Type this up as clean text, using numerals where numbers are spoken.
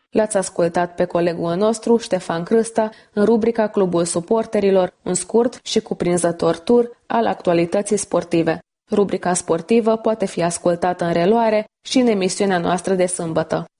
L-ați ascultat pe colegul nostru, Ștefan Crâsta, în rubrica Clubul Suporterilor, un scurt și cuprinzător tur al actualității sportive. Rubrica sportivă poate fi ascultată în reluare și în emisiunea noastră de sâmbătă.